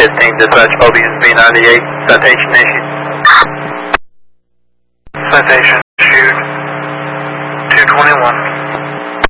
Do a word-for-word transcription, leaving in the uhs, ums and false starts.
Houston, dispatch O B S V ninety-eight, citation issued. Citation